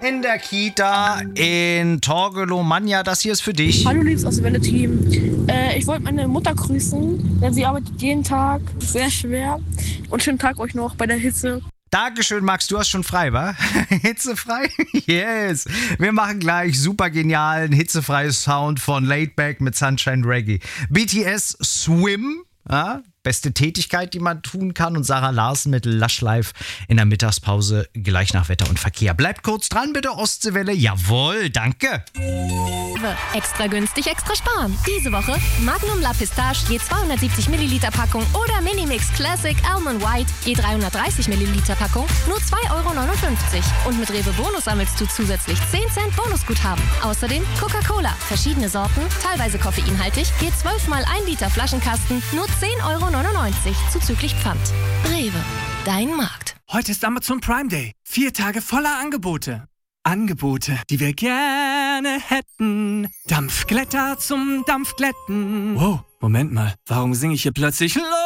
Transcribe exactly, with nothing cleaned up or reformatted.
in der Kita in Torgelomania. Das hier ist für dich. Hallo liebes Ostwelle-Team. Äh, ich wollte meine Mutter grüßen, denn sie arbeitet jeden Tag sehr schwer. Und schönen Tag euch noch bei der Hitze. Dankeschön, Max, du hast schon frei, wa? Hitzefrei? Yes. Wir machen gleich super genialen, hitzefreies Sound von Laidback mit Sunshine Reggae. B T S Swim, ja, beste Tätigkeit, die man tun kann. Und Sarah Larsen mit Lush Life in der Mittagspause gleich nach Wetter und Verkehr. Bleibt kurz dran, bitte, Ostseewelle. Jawohl, danke. Extra günstig, extra sparen. Diese Woche Magnum La Pistache je zweihundertsiebzig Milliliter Packung oder Minimix Classic Almond White je dreihundertdreißig Milliliter Packung nur zwei Euro neunundfünfzig. Und mit Rewe Bonus sammelst du zusätzlich zehn Cent Bonusguthaben. Außerdem Coca-Cola, verschiedene Sorten, teilweise koffeinhaltig, je zwölf mal ein Liter Flaschenkasten, nur zehn Euro neunundneunzig zuzüglich Pfand. Rewe, dein Markt. Heute ist Amazon Prime Day. Vier Tage voller Angebote. Angebote, die wir gerne hätten. Dampfglätter zum Dampfglätten. Wow, Moment mal. Warum singe ich hier plötzlich